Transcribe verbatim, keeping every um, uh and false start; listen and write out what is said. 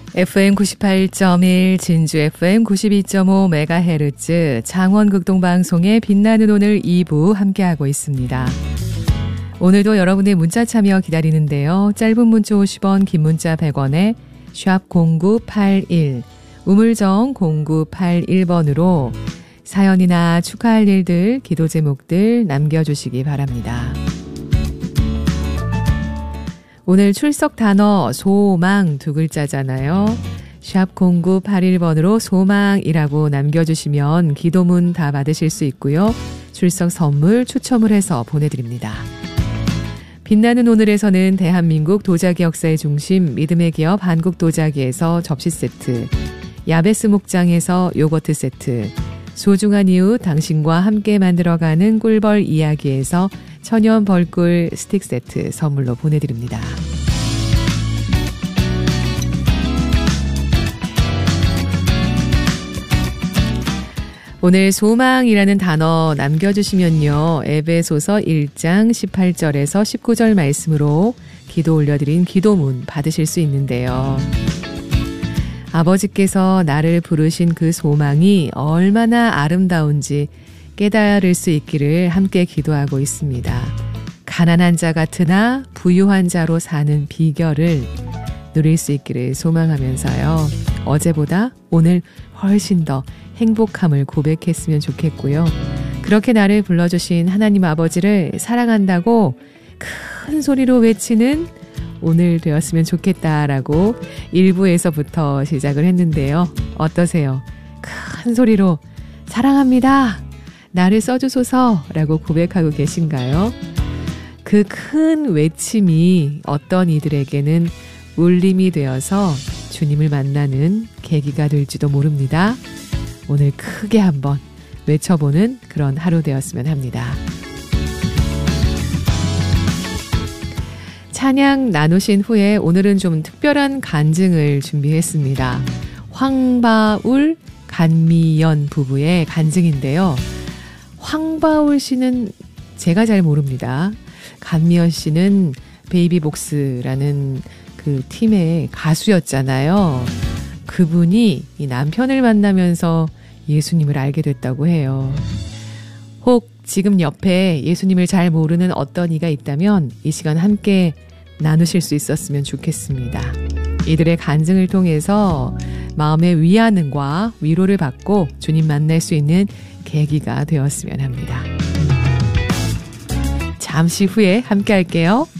에프엠 구십팔 점 일 진주 에프엠 구십이 점 오 메가헤르츠 장원극동방송의 빛나는 오늘 이 부 함께하고 있습니다. 오늘도 여러분의 문자 참여 기다리는데요. 짧은 문자 오십 원, 긴 문자 백 원에 샵 공구팔일, 우물정 공구팔일 번으로 사연이나 축하할 일들, 기도 제목들 남겨주시기 바랍니다. 오늘 출석 단어 소망 두 글자잖아요. 샵 공구팔일 번으로 소망이라고 남겨주시면 기도문 다 받으실 수 있고요. 출석 선물 추첨을 해서 보내드립니다. 빛나는 오늘에서는 대한민국 도자기 역사의 중심 믿음의 기업 한국도자기에서 접시 세트, 야베스 목장에서 요거트 세트, 소중한 이웃 당신과 함께 만들어가는 꿀벌 이야기에서 천연 벌꿀 스틱 세트 선물로 보내드립니다. 오늘 소망이라는 단어 남겨주시면요. 에베소서 일 장 십팔 절에서 십구 절 말씀으로 기도 올려드린 기도문 받으실 수 있는데요. 아버지께서 나를 부르신 그 소망이 얼마나 아름다운지 깨달을 수 있기를 함께 기도하고 있습니다. 가난한 자 같으나 부유한 자로 사는 비결을 누릴 수 있기를 소망하면서요. 어제보다 오늘 훨씬 더 행복함을 고백했으면 좋겠고요. 그렇게 나를 불러주신 하나님 아버지를 사랑한다고 큰 소리로 외치는 오늘 되었으면 좋겠다라고 일 부에서부터 시작을 했는데요. 어떠세요? 큰 소리로 사랑합니다. 나를 써주소서라고 고백하고 계신가요? 그 큰 외침이 어떤 이들에게는 울림이 되어서 주님을 만나는 계기가 될지도 모릅니다. 오늘 크게 한번 외쳐보는 그런 하루 되었으면 합니다. 찬양 나누신 후에 오늘은 좀 특별한 간증을 준비했습니다. 황바울, 간미연 부부의 간증인데요. 황바울 씨는 제가 잘 모릅니다. 간미연 씨는 베이비복스라는 그 팀의 가수였잖아요. 그분이 이 남편을 만나면서 예수님을 알게 됐다고 해요. 혹 지금 옆에 예수님을 잘 모르는 어떤 이가 있다면 이 시간 함께 나누실 수 있었으면 좋겠습니다. 이들의 간증을 통해서 마음의 위안과 위로를 받고 주님 만날 수 있는 계기가 되었으면 합니다. 잠시 후에 함께 할게요.